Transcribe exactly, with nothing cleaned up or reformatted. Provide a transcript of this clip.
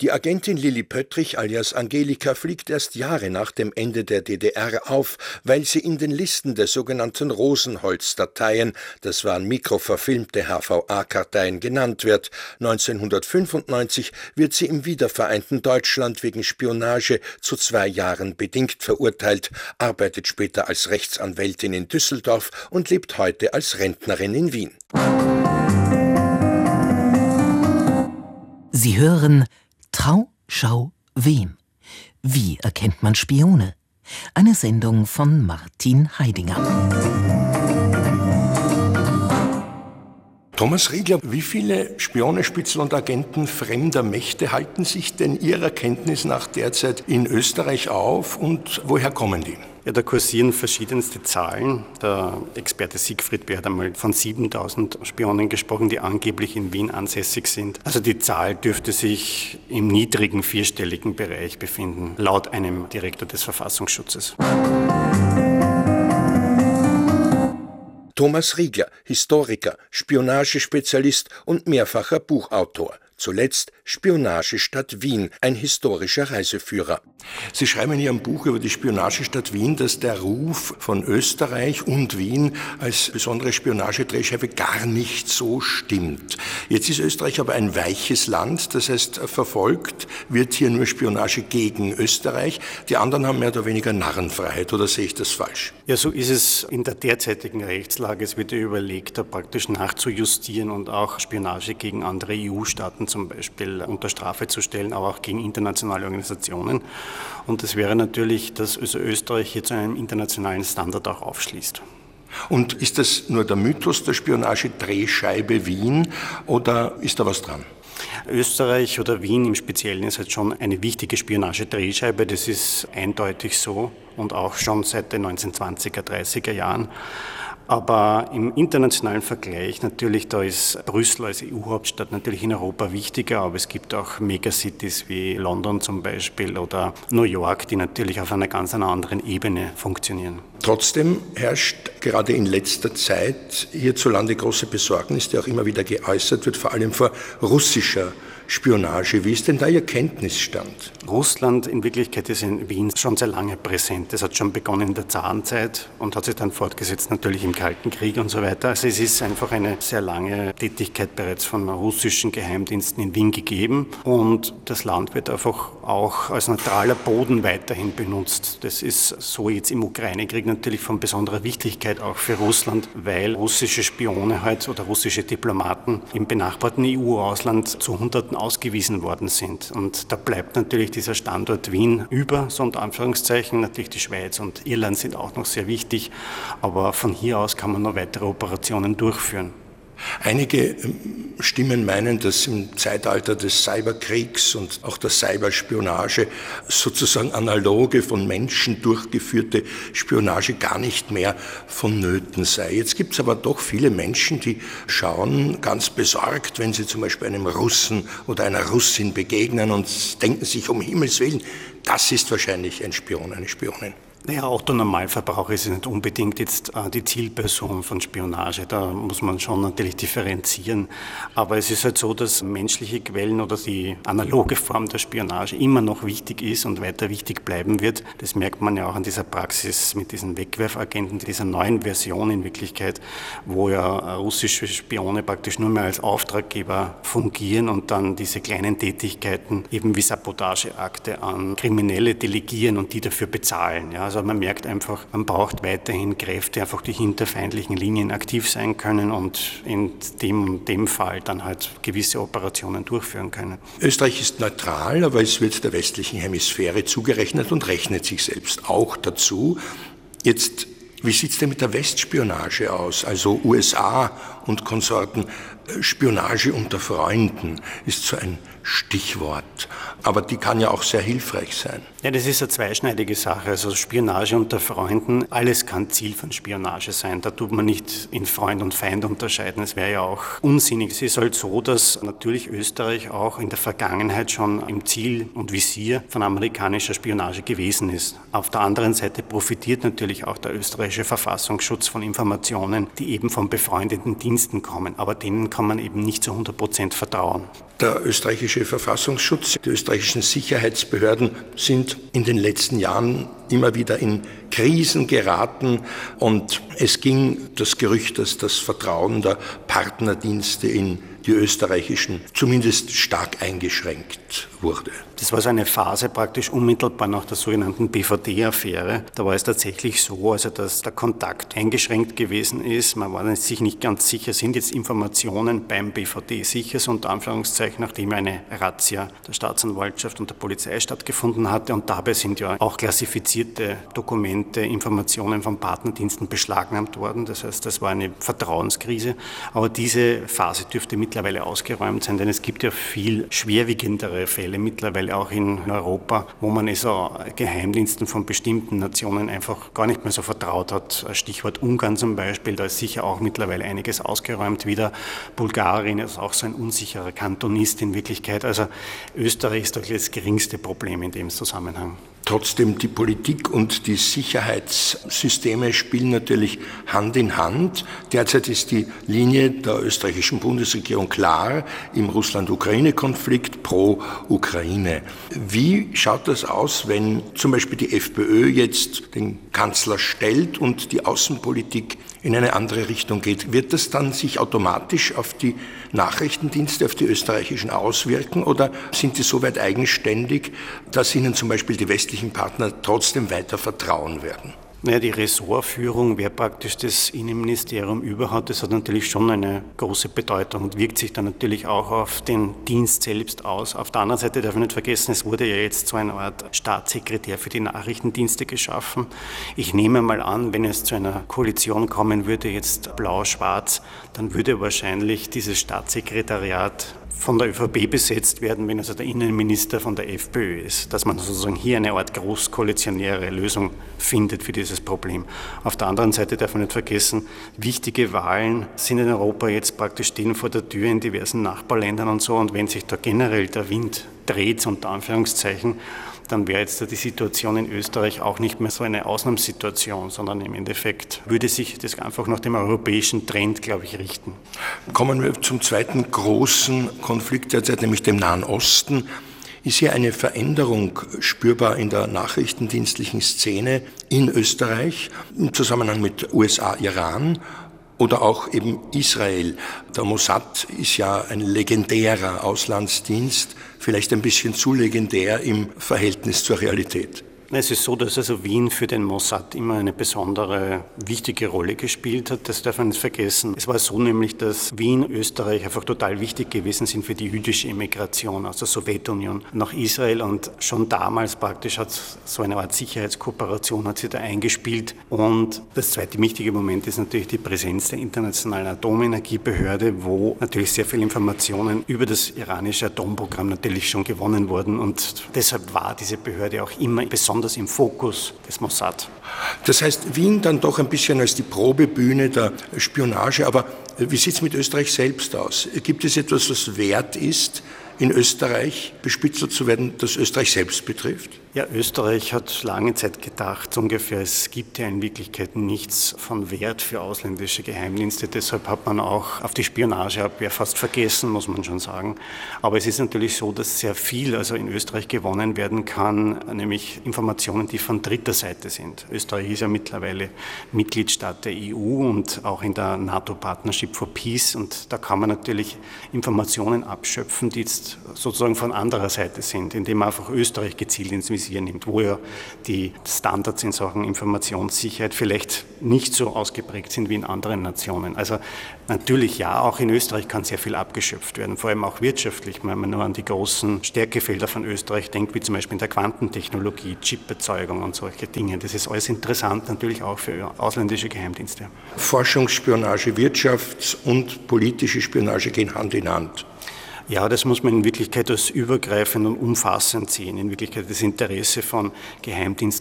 Die Agentin Lilli Pöttrich alias Angelika fliegt erst Jahre nach dem Ende der D D R auf, weil sie in den Listen der sogenannten Rosenholz-Dateien, das waren mikroverfilmte H V A-Karteien, genannt wird. neunzehnhundertfünfundneunzig wird sie im wiedervereinten Deutschland wegen Spionage zu zwei Jahren bedingt verurteilt, arbeitet später als Rechtsanwältin in Düsseldorf und lebt heute als Rentnerin in Wien. Sie hören Trau, Schau, Wem? Wie erkennt man Spione? Eine Sendung von Martin Heidinger. Thomas Riegler, wie viele Spione, Spitzel und Agenten fremder Mächte halten sich denn Ihrer Kenntnis nach derzeit in Österreich auf und woher kommen die? Ja, da kursieren verschiedenste Zahlen. Der Experte Siegfried Bär hat einmal von siebentausend Spionen gesprochen, die angeblich in Wien ansässig sind. Also die Zahl dürfte sich im niedrigen vierstelligen Bereich befinden, laut einem Direktor des Verfassungsschutzes. Thomas Riegler, Historiker, Spionagespezialist und mehrfacher Buchautor. Zuletzt Spionagestadt Wien, ein historischer Reiseführer. Sie schreiben in Ihrem Buch über die Spionagestadt Wien, dass der Ruf von Österreich und Wien als besondere Spionagedrehscheibe gar nicht so stimmt. Jetzt ist Österreich aber ein weiches Land, das heißt, verfolgt wird hier nur Spionage gegen Österreich. Die anderen haben mehr oder weniger Narrenfreiheit, oder sehe ich das falsch? Ja, so ist es in der derzeitigen Rechtslage. Es wird ja überlegt, da praktisch nachzujustieren und auch Spionage gegen andere E U-Staaten zum Beispiel unter Strafe zu stellen, aber auch gegen internationale Organisationen. Und das wäre natürlich, dass also Österreich hier zu einem internationalen Standard auch aufschließt. Und ist das nur der Mythos der Spionagedrehscheibe Wien oder ist da was dran? Österreich oder Wien im Speziellen ist halt schon eine wichtige Spionagedrehscheibe, das ist eindeutig so und auch schon seit den neunzehnhundertzwanziger, dreißiger Jahren. Aber im internationalen Vergleich natürlich, da ist Brüssel als E U-Hauptstadt natürlich in Europa wichtiger, aber es gibt auch Megacities wie London zum Beispiel oder New York, die natürlich auf einer ganz anderen Ebene funktionieren. Trotzdem herrscht gerade in letzter Zeit hierzulande große Besorgnis, die auch immer wieder geäußert wird, vor allem vor russischer Spionage. Wie ist denn da Ihr Kenntnisstand? Russland in Wirklichkeit ist in Wien schon sehr lange präsent. Das hat schon begonnen in der Zarenzeit und hat sich dann fortgesetzt natürlich im Kalten Krieg und so weiter. Also es ist einfach eine sehr lange Tätigkeit bereits von russischen Geheimdiensten in Wien gegeben und das Land wird einfach auch als neutraler Boden weiterhin benutzt. Das ist so jetzt im Ukraine-Krieg natürlich von besonderer Wichtigkeit auch für Russland, weil russische Spione halt oder russische Diplomaten im benachbarten E U-Ausland zu Hunderten ausgewiesen worden sind. Und da bleibt natürlich dieser Standort Wien über, so unter Anführungszeichen. Natürlich die Schweiz und Irland sind auch noch sehr wichtig, aber von hier aus kann man noch weitere Operationen durchführen. Einige Stimmen meinen, dass im Zeitalter des Cyberkriegs und auch der Cyberspionage sozusagen analoge, von Menschen durchgeführte Spionage gar nicht mehr vonnöten sei. Jetzt gibt es aber doch viele Menschen, die schauen ganz besorgt, wenn sie zum Beispiel einem Russen oder einer Russin begegnen und denken sich, um Himmels Willen, das ist wahrscheinlich ein Spion, eine Spionin. Naja, Otto Normalverbraucher ist nicht unbedingt jetzt äh, die Zielperson von Spionage. Da muss man schon natürlich differenzieren. Aber es ist halt so, dass menschliche Quellen oder die analoge Form der Spionage immer noch wichtig ist und weiter wichtig bleiben wird. Das merkt man ja auch an dieser Praxis mit diesen Wegwerfagenten, dieser neuen Version in Wirklichkeit, wo ja russische Spione praktisch nur mehr als Auftraggeber fungieren und dann diese kleinen Tätigkeiten eben wie Sabotageakte an Kriminelle delegieren und die dafür bezahlen. Ja, also man merkt einfach, man braucht weiterhin Kräfte, einfach die hinter feindlichen Linien aktiv sein können und in dem, dem Fall dann halt gewisse Operationen durchführen können. Österreich ist neutral, aber es wird der westlichen Hemisphäre zugerechnet und rechnet sich selbst auch dazu. Jetzt, wie sieht es denn mit der Westspionage aus? Also U S A und Konsorten. Spionage unter Freunden ist so ein Stichwort. Aber die kann ja auch sehr hilfreich sein. Ja, das ist eine zweischneidige Sache. Also Spionage unter Freunden, alles kann Ziel von Spionage sein. Da tut man nicht in Freund und Feind unterscheiden. Es wäre ja auch unsinnig. Es ist halt so, dass natürlich Österreich auch in der Vergangenheit schon im Ziel und Visier von amerikanischer Spionage gewesen ist. Auf der anderen Seite profitiert natürlich auch der österreichische Verfassungsschutz von Informationen, die eben von befreundeten Diensten kommen. Aber denen kann man eben nicht zu hundert Prozent vertrauen. Der österreichische Verfassungsschutz, die österreichischen Sicherheitsbehörden sind in den letzten Jahren immer wieder in Krisen geraten und es ging das Gerücht, dass das Vertrauen der Partnerdienste in die österreichischen zumindest stark eingeschränkt wurde. Das war so eine Phase praktisch unmittelbar nach der sogenannten B V D-Affäre. Da war es tatsächlich so, also dass der Kontakt eingeschränkt gewesen ist. Man war sich nicht ganz sicher, sind jetzt Informationen beim B V D sicher, so unter Anführungszeichen, nachdem eine Razzia der Staatsanwaltschaft und der Polizei stattgefunden hatte. Und dabei sind ja auch klassifizierte Dokumente, Informationen von Partnerdiensten beschlagnahmt worden. Das heißt, das war eine Vertrauenskrise. Aber diese Phase dürfte mittlerweile ausgeräumt sein, denn es gibt ja viel schwerwiegendere Fälle mittlerweile auch in Europa, wo man also Geheimdiensten von bestimmten Nationen einfach gar nicht mehr so vertraut hat. Stichwort Ungarn zum Beispiel, da ist sicher auch mittlerweile einiges ausgeräumt wieder. Bulgarien ist auch so ein unsicherer Kantonist in Wirklichkeit. Also Österreich ist doch das geringste Problem in dem Zusammenhang. Trotzdem, die Politik und die Sicherheitssysteme spielen natürlich Hand in Hand. Derzeit ist die Linie der österreichischen Bundesregierung klar im Russland-Ukraine-Konflikt pro Ukraine. Wie schaut das aus, wenn zum Beispiel die FPÖ jetzt den Kanzler stellt und die Außenpolitik in eine andere Richtung geht? Wird das dann sich automatisch auf die Nachrichtendienste, auf die österreichischen auswirken oder sind die so weit eigenständig, dass ihnen zum Beispiel die westlichen Partner trotzdem weiter vertrauen werden? Naja, die Ressortführung, wer praktisch das Innenministerium überhat, das hat natürlich schon eine große Bedeutung und wirkt sich dann natürlich auch auf den Dienst selbst aus. Auf der anderen Seite darf ich nicht vergessen, es wurde ja jetzt so eine Art Staatssekretär für die Nachrichtendienste geschaffen. Ich nehme mal an, wenn es zu einer Koalition kommen würde, jetzt blau-schwarz, dann würde wahrscheinlich dieses Staatssekretariat von der ÖVP besetzt werden, wenn also der Innenminister von der FPÖ ist, dass man sozusagen hier eine Art großkoalitionäre Lösung findet für dieses Problem. Auf der anderen Seite darf man nicht vergessen, wichtige Wahlen sind in Europa jetzt praktisch stehen vor der Tür in diversen Nachbarländern und so und wenn sich da generell der Wind dreht, unter Anführungszeichen, dann wäre jetzt die Situation in Österreich auch nicht mehr so eine Ausnahmssituation, sondern im Endeffekt würde sich das einfach nach dem europäischen Trend, glaube ich, richten. Kommen wir zum zweiten großen Konflikt derzeit, nämlich dem Nahen Osten. Ist hier eine Veränderung spürbar in der nachrichtendienstlichen Szene in Österreich im Zusammenhang mit U S A, Iran? Oder auch eben Israel. Der Mossad ist ja ein legendärer Auslandsdienst, vielleicht ein bisschen zu legendär im Verhältnis zur Realität. Es ist so, dass also Wien für den Mossad immer eine besondere, wichtige Rolle gespielt hat. Das darf man nicht vergessen. Es war so nämlich, dass Wien, Österreich einfach total wichtig gewesen sind für die jüdische Emigration aus der Sowjetunion nach Israel. Und schon damals praktisch hat so eine Art Sicherheitskooperation hat sie da eingespielt. Und das zweite wichtige Moment ist natürlich die Präsenz der Internationalen Atomenergiebehörde, wo natürlich sehr viele Informationen über das iranische Atomprogramm natürlich schon gewonnen wurden. Und deshalb war diese Behörde auch immer besonders besonders im Fokus des Mossad. Das heißt, Wien dann doch ein bisschen als die Probebühne der Spionage. Aber wie sieht es mit Österreich selbst aus? Gibt es etwas, was wert ist, in Österreich bespitzelt zu werden, das Österreich selbst betrifft? Ja, Österreich hat lange Zeit gedacht, ungefähr, es gibt ja in Wirklichkeit nichts von Wert für ausländische Geheimdienste. Deshalb hat man auch auf die Spionageabwehr fast vergessen, muss man schon sagen. Aber es ist natürlich so, dass sehr viel also in Österreich gewonnen werden kann, nämlich Informationen, die von dritter Seite sind. Österreich ist ja mittlerweile Mitgliedstaat der E U und auch in der NATO Partnership for Peace. Und da kann man natürlich Informationen abschöpfen, die jetzt sozusagen von anderer Seite sind, indem man einfach Österreich gezielt ins Visier nimmt, wo ja die Standards in Sachen Informationssicherheit vielleicht nicht so ausgeprägt sind wie in anderen Nationen. Also natürlich ja, auch in Österreich kann sehr viel abgeschöpft werden, vor allem auch wirtschaftlich, wenn man nur an die großen Stärkefelder von Österreich denkt, wie zum Beispiel in der Quantentechnologie, Chiperzeugung und solche Dinge. Das ist alles interessant, natürlich auch für ausländische Geheimdienste. Forschungsspionage, Wirtschafts- und politische Spionage gehen Hand in Hand. Ja, das muss man in Wirklichkeit als übergreifend und umfassend sehen. In Wirklichkeit das Interesse von Geheimdiensten